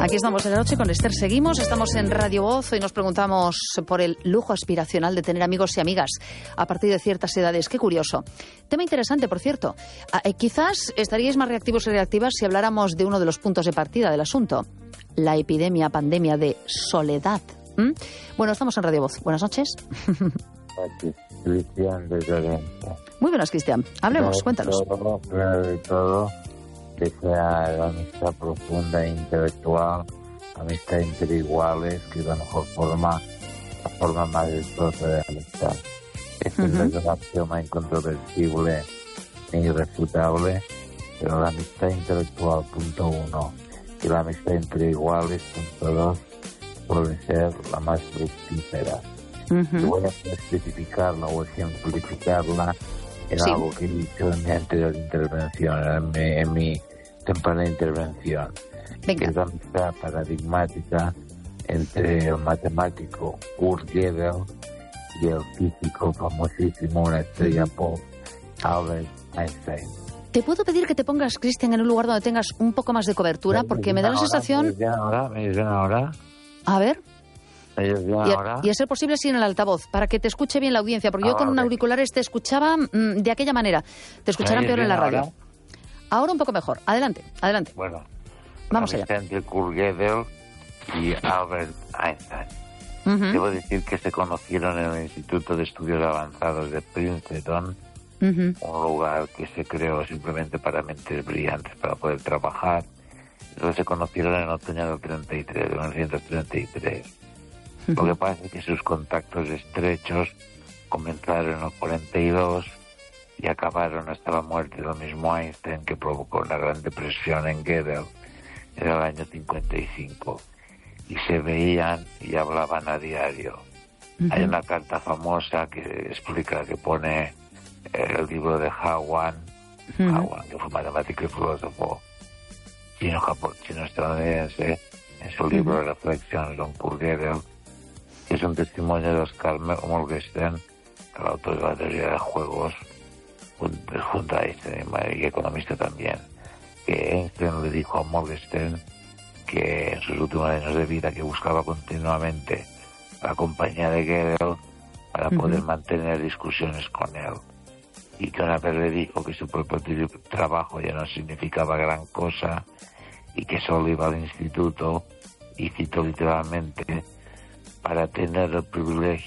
Aquí estamos en la noche con Esther. Seguimos, estamos en Radio Voz. Hoy nos preguntamos por el lujo aspiracional de tener amigos y amigas a partir de ciertas edades. Qué curioso. Tema interesante, por cierto. Quizás estaríais más reactivos y reactivas si habláramos de uno de los puntos de partida del asunto. La pandemia de soledad. Bueno, estamos en Radio Voz. Buenas noches. Cristian de Llorente. Muy buenas, Cristian. Hablemos, cuéntanos. Primero de todo, que sea la amistad profunda e intelectual, amistad entre iguales, que es la mejor forma, la forma más exitosa de amistad. Esta es una axioma incontrovertible e irrefutable, pero la amistad intelectual, punto 1, y la amistad entre iguales, punto 2, puede ser la más fructífera. Y voy a especificarla o ejemplificarla en algo que he dicho en mi anterior intervención, en mi temprana intervención. Venga. Que es la amistad paradigmática entre el matemático Kurt Gödel y el físico famosísimo, una estrella pop, Albert Einstein. ¿Te puedo pedir que te pongas, Cristian, en un lugar donde tengas un poco más de cobertura? Porque me da la sensación... ¿Me dicen ahora? A ver... Y a ser posible sí en el altavoz, para que te escuche bien la audiencia, porque yo con un auriculares te escuchaba de aquella manera. Te escucharán peor en la radio. Ahora un poco mejor. Adelante. Bueno, vamos allá. Entre Kurt Gödel y Albert Einstein. Debo decir que se conocieron en el Instituto de Estudios Avanzados de Princeton, un lugar que se creó simplemente para mentes brillantes, para poder trabajar. Entonces se conocieron en el otoño del 33, de 1933. Lo que pasa es que sus contactos estrechos comenzaron en el 42 y acabaron hasta la muerte del mismo Einstein, que provocó una gran depresión en Gödel en el año 55. Y se veían y hablaban a diario. Hay una carta famosa que explica, que pone el libro de Hawan, que fue matemático y filósofo chino-estadounidense, en su libro de reflexiones de Kurt Gödel, que es un testimonio de Oscar Morgenstern, el autor de la teoría de juegos, junto a Einstein, y economista también, que Einstein le dijo a Morgenstern que en sus últimos años de vida, que buscaba continuamente la compañía de Gödel para poder mantener discusiones con él, y que una vez le dijo que su propio trabajo ya no significaba gran cosa y que solo iba al instituto, y cito literalmente, para tener el privilegio